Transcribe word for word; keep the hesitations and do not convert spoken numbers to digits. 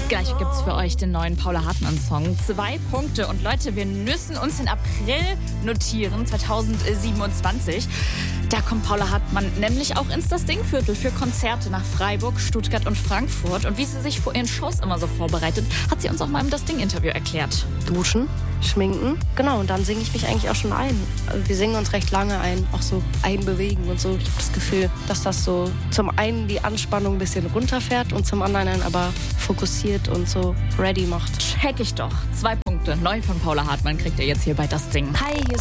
Gleich gibt's für euch den neuen Paula Hartmann-Song. Zwei Punkte. Und Leute, wir müssen uns den April notieren, zweitausendsiebenundzwanzig. Da kommt Paula Hartmann nämlich auch ins Das Ding-Viertel für Konzerte nach Freiburg, Stuttgart und Frankfurt. Und wie sie sich vor ihren Shows immer so vorbereitet, hat sie uns auch mal im Das Ding-Interview erklärt. Duschen, schminken, genau, und dann singe ich mich eigentlich auch schon ein. Also wir singen uns recht lange ein, auch so einbewegen und so. Ich habe das Gefühl, dass das so zum einen die Anspannung ein bisschen runterfährt und zum anderen einen aber fokussiert und so ready macht. Check ich doch. Zwei Punkte. Neu von Paula Hartmann kriegt ihr jetzt hier bei Das Ding. Hi, hier ist